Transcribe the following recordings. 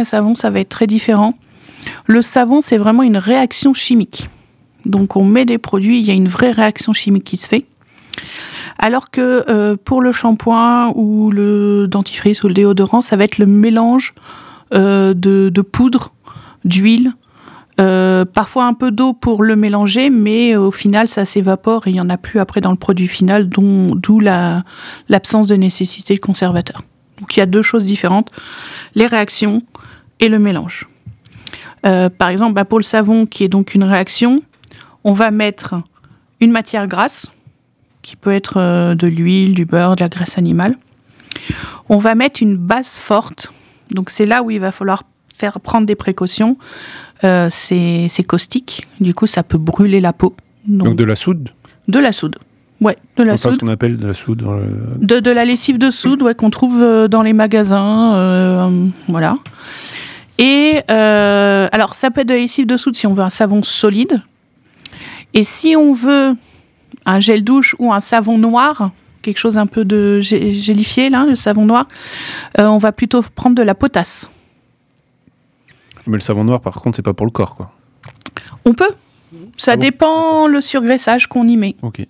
à savon, ça va être très différent. Le savon, c'est vraiment une réaction chimique. Donc, on met des produits, il y a une vraie réaction chimique qui se fait. Alors que pour le shampoing ou le dentifrice ou le déodorant, ça va être le mélange de poudre, d'huile, parfois un peu d'eau pour le mélanger, mais au final, ça s'évapore et il n'y en a plus après dans le produit final, d'où l'absence de nécessité de conservateur. Donc, il y a deux choses différentes, les réactions et le mélange. Par exemple, pour le savon, qui est donc une réaction, on va mettre une matière grasse, qui peut être de l'huile, du beurre, de la graisse animale. On va mettre une base forte. Donc, c'est là où il va falloir prendre des précautions. C'est caustique. Du coup, ça peut brûler la peau. Donc de la soude ? De la soude. Ouais, de la soude. C'est ce qu'on appelle de la soude dans le... de la lessive de soude, ouais, qu'on trouve dans les magasins. Voilà. Et alors, ça peut être de la lessive de soude si on veut un savon solide. Et si on veut un gel douche ou un savon noir, quelque chose un peu de gélifié, là, le savon noir, on va plutôt prendre de la potasse. Mais le savon noir, par contre, c'est pas pour le corps, quoi. On peut. Ça dépend le surgraissage qu'on y met. Ok.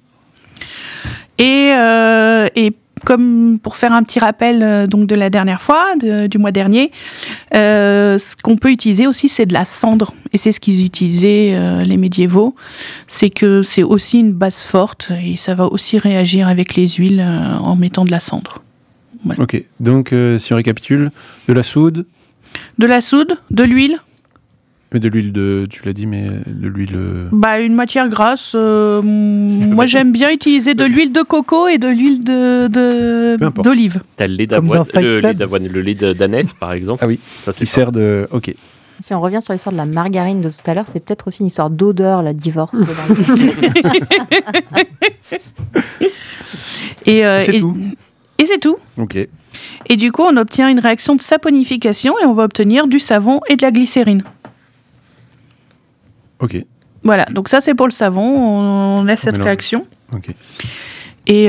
Et comme pour faire un petit rappel donc de la dernière fois, du mois dernier, ce qu'on peut utiliser aussi, c'est de la cendre. Et c'est ce qu'ils utilisaient, les médiévaux. C'est que c'est aussi une base forte et ça va aussi réagir avec les huiles en mettant de la cendre. Voilà. Ok. Donc, si on récapitule, de la soude. De la soude, de l'huile. Mais de l'huile tu l'as dit, mais de l'huile... Une matière grasse. Moi, j'aime bien utiliser de l'huile de coco et de l'huile d'olive. T'as le lait d'avoine, le lait d'ânesse, par exemple. Ah oui, ça c'est sert de... Ok. Si on revient sur l'histoire de la margarine de tout à l'heure, c'est peut-être aussi une histoire d'odeur, la divorce. C'est tout. Et c'est tout. Ok. Et du coup, on obtient une réaction de saponification et on va obtenir du savon et de la glycérine. Ok. Voilà, donc ça c'est pour le savon, on a cette réaction. Ok. Et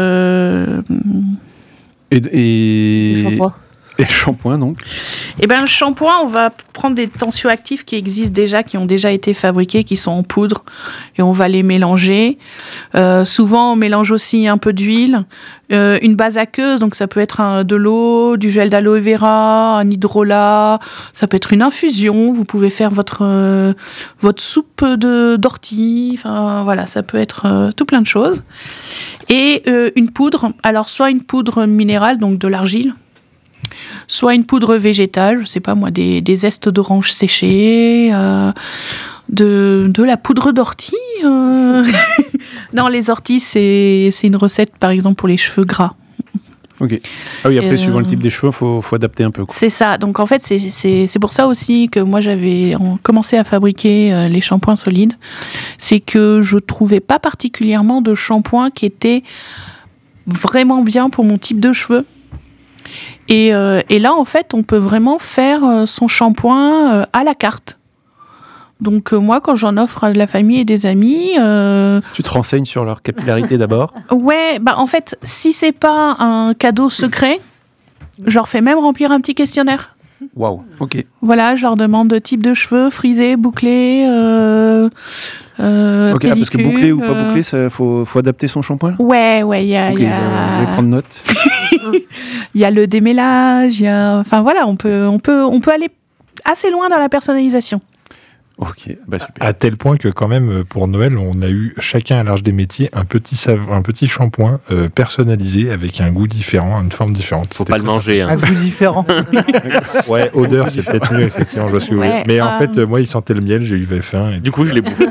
le shampoing, donc ? Eh bien, le shampoing, on va prendre des tensioactifs qui existent déjà, qui ont déjà été fabriqués, qui sont en poudre, et on va les mélanger. Souvent, on mélange aussi un peu d'huile, une base aqueuse, donc ça peut être de l'eau, du gel d'aloe vera, un hydrolat, ça peut être une infusion, vous pouvez faire votre soupe d'ortie, enfin voilà, ça peut être tout plein de choses. Et une poudre, alors soit une poudre minérale, donc de l'argile, soit une poudre végétale, je sais pas moi, des zestes d'orange séchés, de la poudre d'ortie. Non, les orties, c'est une recette, par exemple, pour les cheveux gras. Ok. Ah oui, après, suivant le type des cheveux, faut adapter un peu, quoi. C'est ça. Donc, en fait, c'est pour ça aussi que moi, j'avais commencé à fabriquer les shampoings solides. C'est que je trouvais pas particulièrement de shampoing qui était vraiment bien pour mon type de cheveux. Et là, en fait, on peut vraiment faire son shampoing à la carte. Donc, moi, quand j'en offre à de la famille et des amis... Tu te renseignes sur leur capillarité d'abord ? Ouais, en fait, si c'est pas un cadeau secret, je leur fais même remplir un petit questionnaire. Waouh, ok. Voilà, je leur demande de type de cheveux, frisés, bouclés, ok, pellicule, parce que bouclé ou pas bouclé, faut adapter son shampoing ? Ouais, il y a... Ok, je vais prendre note. Il y a le démêlage, enfin voilà, on peut aller assez loin dans la personnalisation. Ok, super. À tel point que quand même, pour Noël, on a eu chacun à l'âge des métiers un petit shampoing personnalisé avec un goût différent, une forme différente. Faut pas le manger. Un goût différent. Ouais, odeur, c'est peut-être mieux, effectivement. Je vois ce que vous voulez. Mais en fait, moi, il sentait le miel, j'ai eu faim. Et... Du coup, je l'ai bouffé.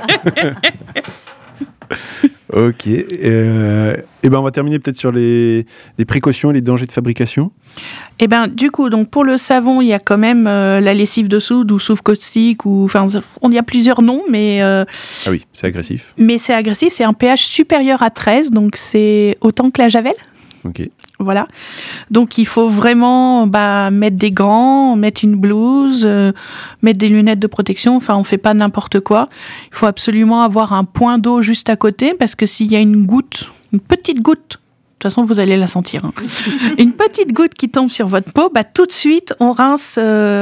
Ok. Et on va terminer peut-être sur les précautions et les dangers de fabrication. Et du coup, donc pour le savon, il y a quand même la lessive de soude ou soufre caustique, il y a plusieurs noms, mais... Ah oui, c'est agressif. Mais c'est agressif, c'est un pH supérieur à 13, donc c'est autant que la javel. Ok. Voilà. Donc, il faut vraiment mettre des gants, mettre une blouse, mettre des lunettes de protection. Enfin, on ne fait pas n'importe quoi. Il faut absolument avoir un point d'eau juste à côté parce que s'il y a une petite goutte, de toute façon, vous allez la sentir. Une petite goutte qui tombe sur votre peau, tout de suite, on rince